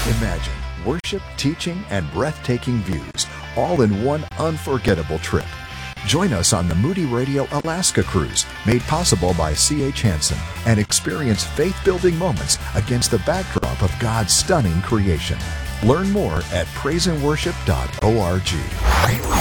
Imagine worship, teaching, and breathtaking views all in one unforgettable trip. Join us on the Moody Radio Alaska Cruise, made possible by C.H. Hansen, and experience faith-building moments against the backdrop of God's stunning creation. Learn more at praiseandworship.org.